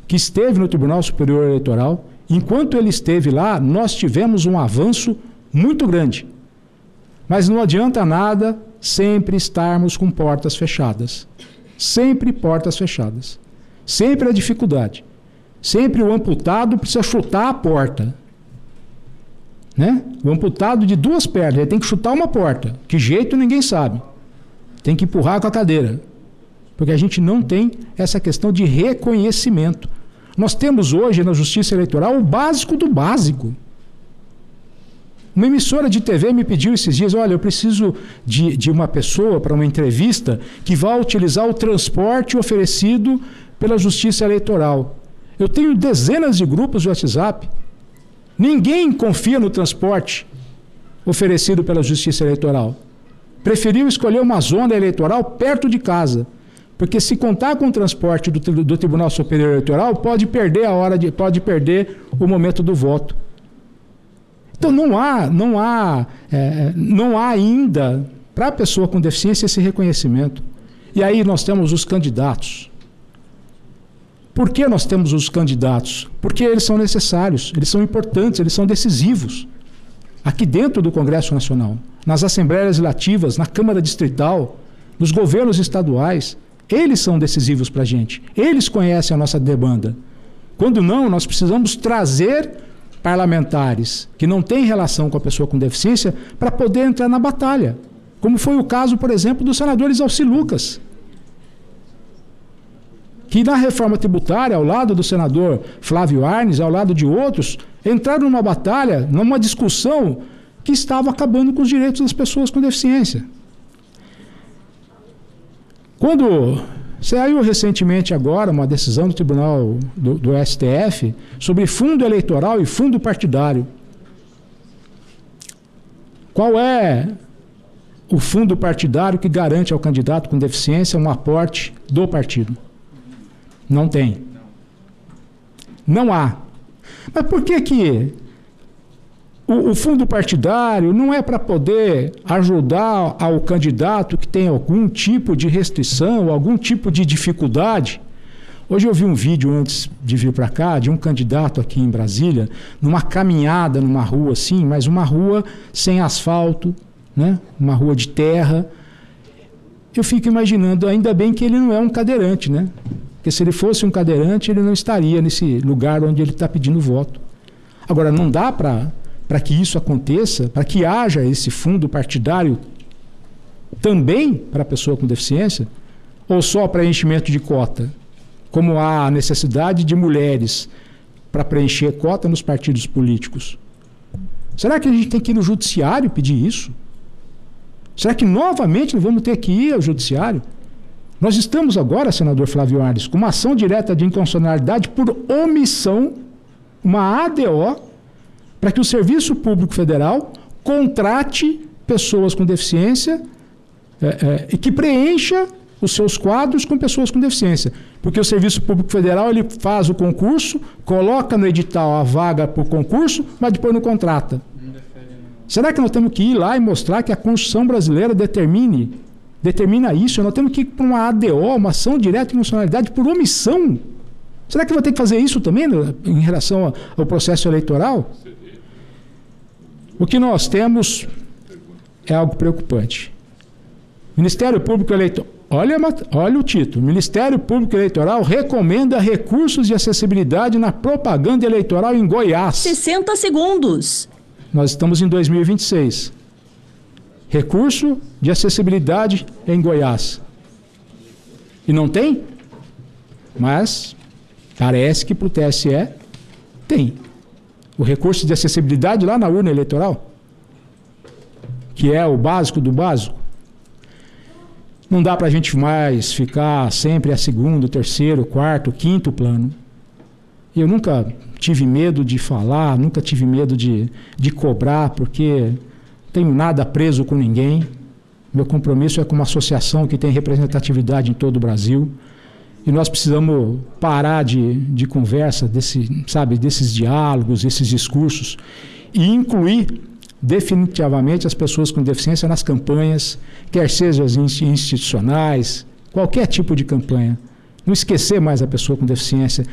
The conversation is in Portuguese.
que esteve no Tribunal Superior Eleitoral. Enquanto ele esteve lá, nós tivemos um avanço muito grande. Mas não adianta nada sempre estarmos com portas fechadas. Sempre portas fechadas. Sempre a dificuldade. Sempre o amputado precisa chutar a porta. Né? O amputado de 2 pernas, ele tem que chutar uma porta. Que jeito ninguém sabe. Tem que empurrar com a cadeira. Porque a gente não tem essa questão de reconhecimento. Nós temos hoje na Justiça Eleitoral o básico do básico. Uma emissora de TV me pediu esses dias, olha, eu preciso de uma pessoa para uma entrevista que vá utilizar o transporte oferecido pela Justiça Eleitoral. Eu tenho dezenas de grupos de WhatsApp. Ninguém confia no transporte oferecido pela Justiça Eleitoral. Preferiu escolher uma zona eleitoral perto de casa. Porque se contar com o transporte do Tribunal Superior Eleitoral, pode perder pode perder o momento do voto. Então não há ainda para a pessoa com deficiência esse reconhecimento. E aí nós temos os candidatos. Por que nós temos os candidatos? Porque eles são necessários, eles são importantes, eles são decisivos. Aqui dentro do Congresso Nacional, nas Assembleias Legislativas, na Câmara Distrital, nos governos estaduais, eles são decisivos para a gente. Eles conhecem a nossa demanda. Quando não, nós precisamos trazer parlamentares que não têm relação com a pessoa com deficiência para poder entrar na batalha. Como foi o caso, por exemplo, do senador Exalci Lucas, que na reforma tributária, ao lado do senador Flávio Arnes, ao lado de outros, entraram numa batalha, numa discussão que estava acabando com os direitos das pessoas com deficiência. Quando saiu recentemente agora uma decisão do Tribunal do STF sobre fundo eleitoral e fundo partidário. Qual é o fundo partidário que garante ao candidato com deficiência um aporte do partido? Não tem. Não há. Mas por que o fundo partidário não é para poder ajudar ao candidato que tem algum tipo de restrição, algum tipo de dificuldade? Hoje eu vi um vídeo antes de vir para cá, de um candidato aqui em Brasília, numa caminhada numa rua assim, mas uma rua sem asfalto, né? Uma rua de terra. Eu fico imaginando, ainda bem que ele não é um cadeirante, né? Porque se ele fosse um cadeirante, ele não estaria nesse lugar onde ele está pedindo voto. Agora, não dá para que isso aconteça, para que haja esse fundo partidário também para a pessoa com deficiência, ou só preenchimento de cota, como há a necessidade de mulheres para preencher cota nos partidos políticos? Será que a gente tem que ir no judiciário pedir isso? Será que novamente nós vamos ter que ir ao judiciário? Nós estamos agora, senador Flávio Arnes, com uma ação direta de inconstitucionalidade por omissão, uma ADO, para que o Serviço Público Federal contrate pessoas com deficiência e que preencha os seus quadros com pessoas com deficiência. Porque o Serviço Público Federal ele faz o concurso, coloca no edital a vaga por concurso, mas depois não contrata. Será que nós temos que ir lá e mostrar que a Constituição brasileira determina isso? Nós temos que ir para uma ADO, uma ação direta de inconstitucionalidade por omissão? Será que vai ter que fazer isso também em relação ao processo eleitoral? O que nós temos é algo preocupante. Ministério Público Eleitoral, olha o título, Ministério Público Eleitoral recomenda recursos de acessibilidade na propaganda eleitoral em Goiás. 60 segundos. Nós estamos em 2026. Recurso de acessibilidade em Goiás. E não tem? Mas parece que para o TSE tem. O recurso de acessibilidade lá na urna eleitoral, que é o básico do básico. Não dá para a gente mais ficar sempre a segundo, terceiro, quarto, quinto plano. Eu nunca tive medo de falar, nunca tive medo de cobrar, porque não tenho nada preso com ninguém. Meu compromisso é com uma associação que tem representatividade em todo o Brasil. E nós precisamos parar de conversa, desses diálogos, esses discursos, e incluir definitivamente as pessoas com deficiência nas campanhas, quer sejam institucionais, qualquer tipo de campanha. Não esquecer mais a pessoa com deficiência,